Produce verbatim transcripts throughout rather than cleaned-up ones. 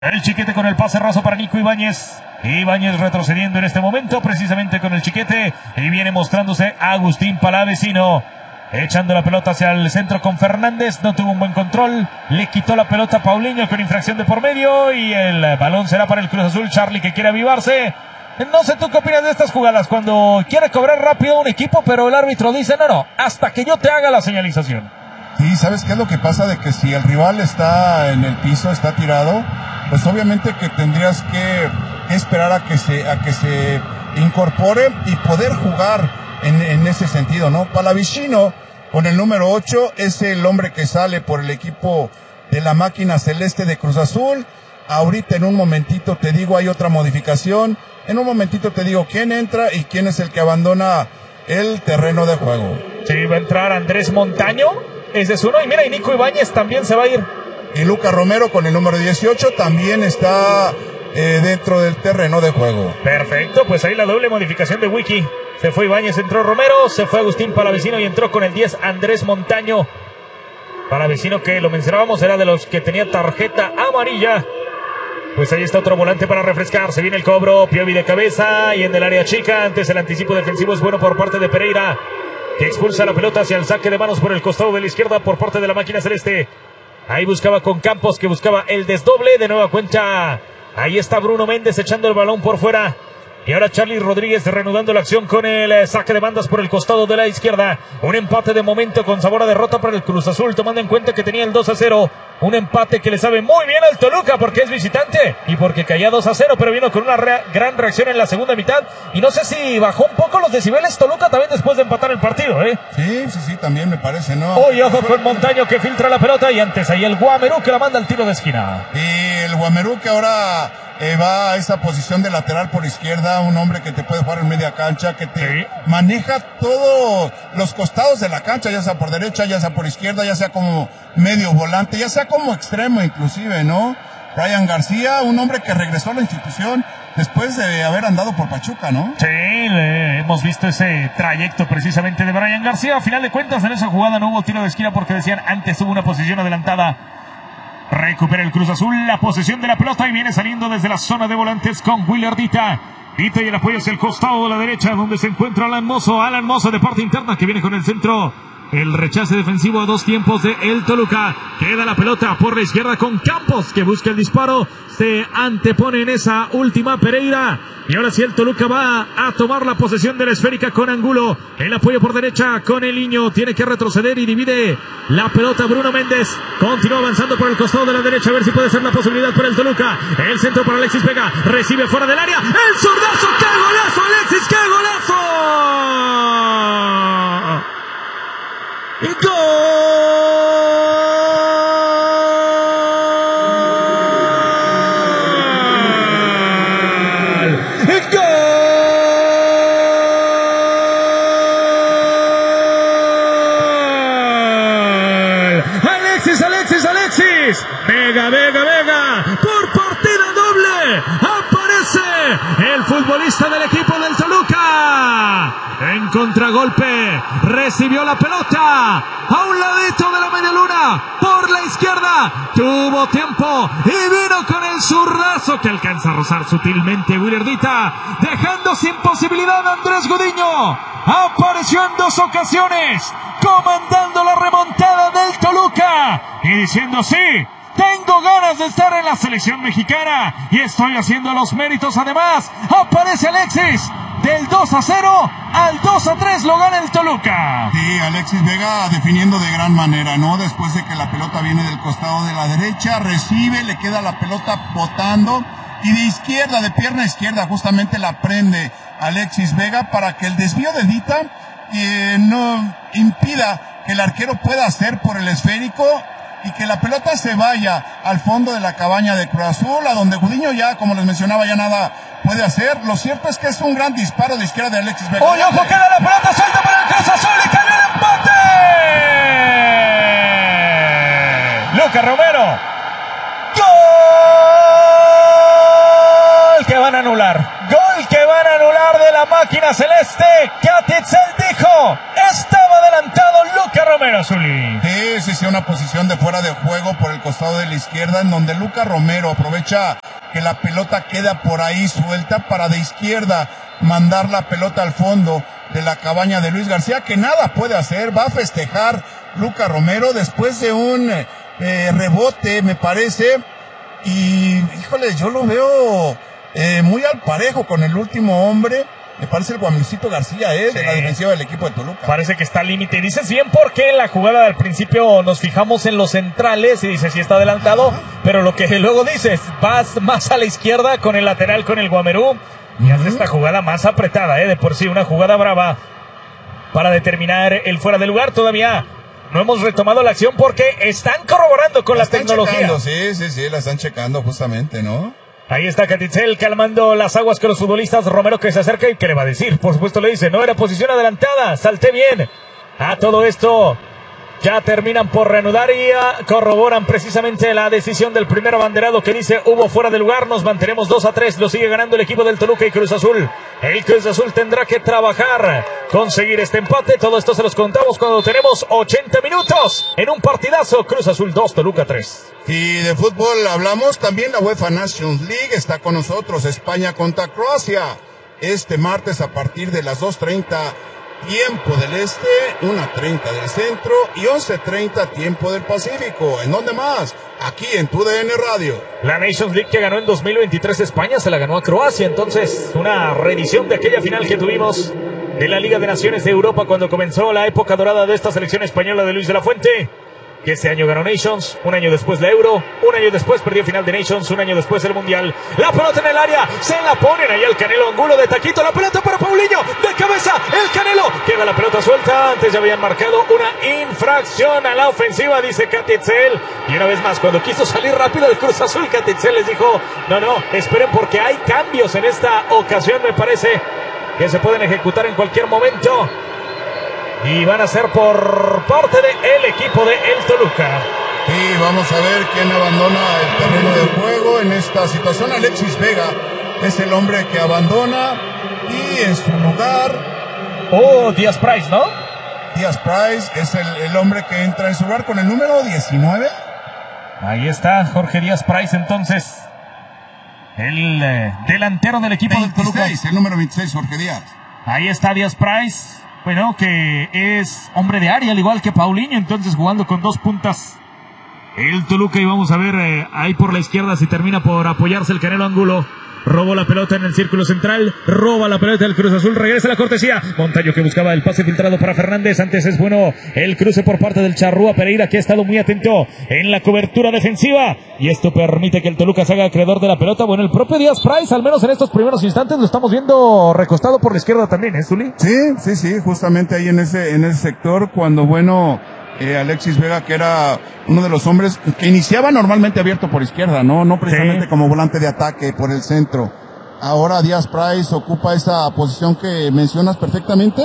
El Chiquete con el pase raso para Nico Ibáñez. Ibáñez retrocediendo en este momento, precisamente con el Chiquete. Y viene mostrándose Agustín Palavecino. Echando la pelota hacia el centro con Fernández. No tuvo un buen control. Le quitó la pelota a Paulinho con infracción de por medio. Y el balón será para el Cruz Azul. Charlie, que quiere avivarse. No sé tú qué opinas de estas jugadas. Cuando quiere cobrar rápido un equipo, pero el árbitro dice, no, no, hasta que yo te haga la señalización. Sí, ¿sabes qué es lo que pasa? De que si el rival está en el piso, está tirado, pues obviamente que tendrías que esperar a que se, a que se incorpore y poder jugar en, en ese sentido, ¿no? Palavecino, con el número ocho, es el hombre que sale por el equipo de la máquina celeste de Cruz Azul. Ahorita en un momentito te digo, hay otra modificación. En un momentito te digo quién entra y quién es el que abandona el terreno de juego. Sí, va a entrar Andrés Montaño. Ese es uno. Y mira, y Nico Ibáñez también se va a ir. Y Lucas Romero con el número dieciocho también está eh, dentro del terreno de juego. Perfecto, pues ahí la doble modificación de Wiki. Se fue Ibáñez, entró Romero, se fue Agustín Palavecino y entró con el diez Andrés Montaño. Palavecino, que lo mencionábamos, era de los que tenía tarjeta amarilla. Pues ahí está otro volante para refrescar. Se viene el cobro, Piovi de cabeza y en el área chica. Antes el anticipo defensivo es bueno por parte de Pereira, que expulsa la pelota hacia el saque de manos por el costado de la izquierda por parte de la máquina celeste. Ahí buscaba con Campos, que buscaba el desdoble. De nueva cuenta, ahí está Bruno Méndez echando el balón por fuera. Y ahora Charlie Rodríguez reanudando la acción con el saque de bandas por el costado de la izquierda. Un empate de momento con sabor a derrota para el Cruz Azul, tomando en cuenta que tenía el dos a cero. Un empate que le sabe muy bien al Toluca porque es visitante y porque caía dos a cero, pero vino con una re gran reacción en la segunda mitad. Y no sé si bajó un poco los decibeles Toluca también después de empatar el partido, ¿eh? Sí, sí, sí, también me parece, ¿no? Hoy ojo con Montaño, que filtra la pelota, y antes ahí el Guamerú, que la manda al tiro de esquina. Y el Guamerú, que ahora eh, va a esa posición de lateral por izquierda, un hombre que te puede jugar en media cancha, que te sí. maneja todos los costados de la cancha, ya sea por derecha, ya sea por izquierda, ya sea como medio volante, ya sea como extremo inclusive, ¿no? Brian García, un hombre que regresó a la institución después de haber andado por Pachuca, ¿no? Sí, le hemos visto ese trayecto precisamente de Brian García. A final de cuentas, en esa jugada no hubo tiro de esquina porque decían antes hubo una posición adelantada. Recupera el Cruz Azul la posesión de la pelota y viene saliendo desde la zona de volantes con Willer Dita. Dita y el apoyo hacia el costado de la derecha, donde se encuentra Alan Mozo. Alan Mozo de parte interna, que viene con el centro. El rechace defensivo a dos tiempos de el Toluca. Queda la pelota por la izquierda con Campos, que busca el disparo. Se antepone en esa última Pereira. Y ahora sí el Toluca va a tomar la posesión de la esférica con Angulo. El apoyo por derecha con el Niño. Tiene que retroceder y divide la pelota Bruno Méndez. Continúa avanzando por el costado de la derecha. A ver si puede ser la posibilidad para el Toluca. El centro para Alexis Vega. Recibe fuera del área. ¡El zurdazo! ¡Qué golazo, Alexis! ¡Qué golazo! ¡Gol! ¡Gol! ¡Alexis, Alexis, Alexis! ¡Vega, Vega, Vega! ¡Por partida doble! ¡Aparece el futbolista del equipo del Toluca! En contragolpe, recibió la pelota a un ladito de la media luna, por la izquierda, tuvo tiempo y vino con el zurdazo que alcanza a rozar sutilmente Willer Dita, dejando sin posibilidad a Andrés Gudiño. Apareció en dos ocasiones, comandando la remontada del Toluca y diciendo sí. Tengo ganas de estar en la selección mexicana y estoy haciendo los méritos. Además, aparece Alexis. Del dos a cero al dos a tres lo gana el Toluca. Sí, Alexis Vega definiendo de gran manera, ¿no? Después de que la pelota viene del costado de la derecha, recibe, le queda la pelota botando y de izquierda, de pierna izquierda, justamente la prende Alexis Vega para que el desvío de Dita eh, no impida que el arquero pueda hacer por el esférico y que la pelota se vaya al fondo de la cabaña de Cruz Azul, a donde Gudiño ya, como les mencionaba, ya nada puede hacer. Lo cierto es que es un gran disparo de izquierda de Alexis Vega. ¡Oye, ojo! Queda la pelota suelta para el Cruz Azul y cayó el empate. Lucas Romero. ¡Gol! Que van a anular. Gol que van a anular de la máquina celeste. Katitzel dijo, estaba adelantado Lucas Romero, Zuli. Sí, sí, sí, una posición de fuera de juego por el costado de la izquierda, en donde Lucas Romero aprovecha que la pelota queda por ahí suelta para de izquierda mandar la pelota al fondo de la cabaña de Luis García, que nada puede hacer. Va a festejar Lucas Romero después de un eh, rebote, me parece, y híjole, yo lo veo eh, muy al parejo con el último hombre. Me parece el Guamilcito García, ¿eh? Sí. De la defensiva del equipo de Toluca. Parece que está al límite. Y dices bien porque en la jugada al principio nos fijamos en los centrales y dices sí está adelantado, ajá, pero lo que luego dices, vas más a la izquierda con el lateral, con el Guamerú, y uh-huh. hace esta jugada más apretada, ¿eh? De por sí, una jugada brava para determinar el fuera de lugar. Todavía no hemos retomado la acción porque están corroborando con la, la tecnología. Checando, sí, sí, sí, la están checando justamente, ¿no? Ahí está Catitzel calmando las aguas con los futbolistas. Romero que se acerca y ¿qué le va a decir? Por supuesto le dice, no era posición adelantada, salté bien. A todo esto ya terminan por reanudar y uh, corroboran precisamente la decisión del primer abanderado que dice hubo fuera de lugar. Nos mantenemos dos a tres, lo sigue ganando el equipo del Toluca y Cruz Azul. El Cruz Azul tendrá que trabajar, conseguir este empate. Todo esto se los contamos cuando tenemos ochenta minutos en un partidazo. Cruz Azul dos, Toluca tres. Y de fútbol hablamos también. La UEFA Nations League está con nosotros. España contra Croacia este martes a partir de las dos treinta tiempo del este, una treinta del centro y once treinta tiempo del Pacífico. ¿En dónde más? Aquí en tu D N Radio. La Nations League que ganó en dos mil veintitrés España se la ganó a Croacia. Entonces una reedición de aquella final que tuvimos de la Liga de Naciones de Europa cuando comenzó la época dorada de esta selección española de Luis de la Fuente, que este año ganó Nations, un año después la Euro, un año después perdió final de Nations, un año después el Mundial. La pelota en el área, se la ponen ahí al Canelo Angulo de taquito, la pelota para Paulinho, de cabeza, el Canelo, queda la pelota suelta. Antes ya habían marcado una infracción a la ofensiva, dice Catitzel, y una vez más, cuando quiso salir rápido el Cruz Azul, Catitzel les dijo, no, no, esperen porque hay cambios en esta ocasión, me parece, que se pueden ejecutar en cualquier momento. Y van a ser por parte del equipo de el Toluca. Y vamos a ver quién abandona el terreno de juego en esta situación. Alexis Vega es el hombre que abandona. Y en su lugar... Oh, Díaz Price, ¿no? Díaz Price es el, el hombre que entra en su lugar con el número diecinueve. Ahí está Jorge Díaz Price, entonces. El eh, delantero del equipo del Toluca. El número veintiséis, Jorge Díaz. Ahí está Díaz Price. Bueno, que es hombre de área, al igual que Paulinho, entonces jugando con dos puntas el Toluca. Y vamos a ver eh, ahí por la izquierda si termina por apoyarse el Canelo Angulo. Robó la pelota en el círculo central, roba la pelota del Cruz Azul, regresa la cortesía. Montaño que buscaba el pase filtrado para Fernández. Antes es bueno el cruce por parte del Charrúa Pereira, que ha estado muy atento en la cobertura defensiva. Y esto permite que el Toluca se haga acreedor de la pelota. Bueno, el propio Díaz Price, al menos en estos primeros instantes, lo estamos viendo recostado por la izquierda también, ¿eh, Zuli? Sí, sí, sí, justamente ahí en ese, en ese sector, cuando, bueno... Eh, Alexis Vega, que era uno de los hombres que iniciaba normalmente abierto por izquierda, no no precisamente sí, como volante de ataque por el centro. Ahora Díaz Price ocupa esa posición que mencionas perfectamente,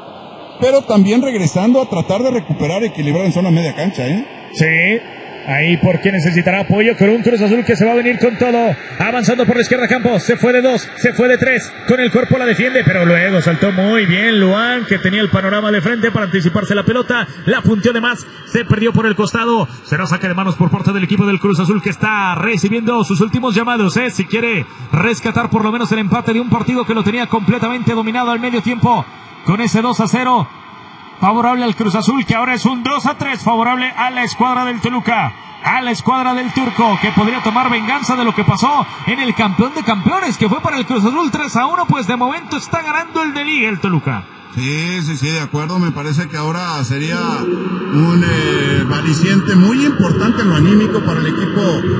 pero también regresando a tratar de recuperar equilibrar en zona media cancha, ¿eh? Sí. Ahí porque necesitará apoyo con un Cruz Azul que se va a venir con todo. Avanzando por la izquierda Campos. Se fue de dos, se fue de tres. Con el cuerpo la defiende, pero luego saltó muy bien Luan, que tenía el panorama de frente para anticiparse la pelota. La punteó de más, se perdió por el costado. Será saque de manos por parte del equipo del Cruz Azul, que está recibiendo sus últimos llamados, ¿eh? Si quiere rescatar por lo menos el empate de un partido que lo tenía completamente dominado al medio tiempo. Con ese dos a cero. Favorable al Cruz Azul, que ahora es un dos a tres, favorable a la escuadra del Toluca, a la escuadra del Turco, que podría tomar venganza de lo que pasó en el campeón de campeones, que fue para el Cruz Azul tres a uno, pues de momento está ganando el de Liga el Toluca. Sí, sí, sí, de acuerdo, me parece que ahora sería un eh, aliciente muy importante en lo anímico para el equipo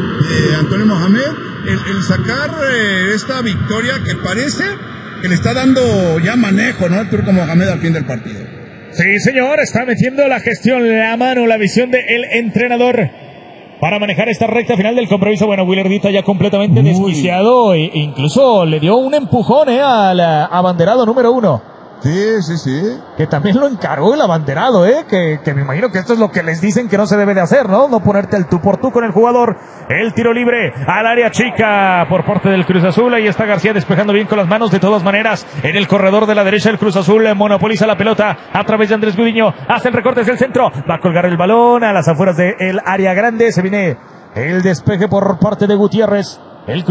de Antonio Mohamed, el, el sacar eh, esta victoria que parece que le está dando ya manejo, ¿no?, al Turco Mohamed al fin del partido. Sí, señor, está metiendo la gestión, la mano, la visión del entrenador para manejar esta recta final del compromiso. Bueno, Willardita ya completamente Uy. desjuiciado e incluso le dio un empujón eh, al abanderado número uno. Sí, sí, sí. Que también lo encargó el abanderado, ¿eh? Que, que me imagino que esto es lo que les dicen que no se debe de hacer, ¿no? No ponerte el tú por tú con el jugador. El tiro libre al área chica por parte del Cruz Azul. Ahí está García despejando bien con las manos. De todas maneras, en el corredor de la derecha el Cruz Azul monopoliza la pelota a través de Andrés Gudiño. Hace el recorte desde el centro. Va a colgar el balón a las afueras del área grande. Se viene el despeje por parte de Gutiérrez. El